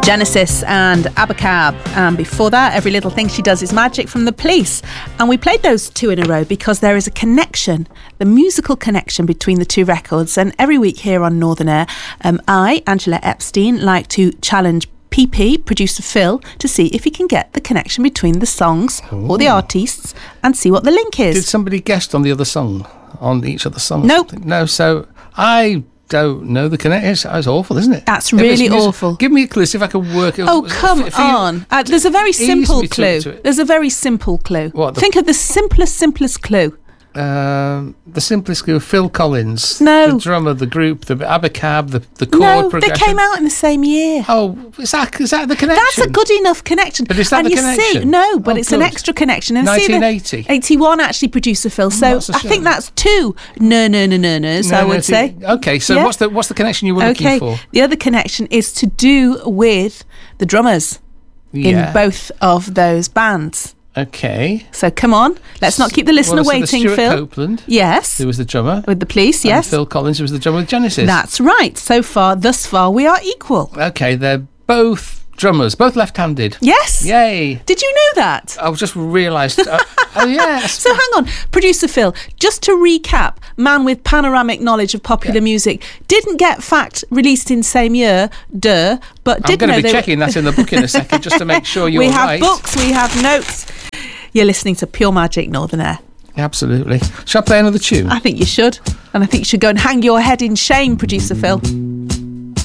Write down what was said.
Genesis and Abacab, and before that Every Little Thing She Does Is Magic from The Police. And we played those two in a row because there is a connection, the musical connection between the two records. And every week here on Northern Air, I, Angela Epstein, like to challenge PP, producer Phil, to see if he can get the connection between the songs or the artists and see what the link is. Did somebody guess on the other song, on each other song? Nope. No, so I don't know the connection. It's awful, isn't it? That's really awful. Give me a clue, see if I can work it. Oh, come on. There's a very simple clue. There's a very simple clue. What? Think of the simplest clue. The simplest clue, Phil Collins. No. The drummer, the group, the Abacab, the chord No, progression. they came out in the same year. Oh, is that the connection? That's a good enough connection. But is that and the you connection? See, no, but it's good. an extra connection. And 1980. 81 actually, producer Phil. So I think that's two no-nos, I would say. Okay, so Yeah. what's the connection you were looking for? The other connection is to do with the drummers in both of those bands. Okay. So come on, let's not keep the listener waiting, Stuart Phil. Copeland. Yes. Who was the drummer. With the Police, yes. And Phil Collins, who was the drummer with Genesis. That's right. Thus far, we are equal. Okay, they're both drummers, both left-handed. Yes. Yay. Did you know that? I've just realised. Oh, yes. So hang on, producer Phil, just to recap, man with panoramic knowledge of popular music, didn't get Fact released in same year, but I'm did know going to be checking that in the book in a second just to make sure you're right. We have books, we have notes. You're listening to Pure Magic Northern Air. Absolutely. Shall I play another tune? I think you should. And I think you should go and hang your head in shame, producer Phil.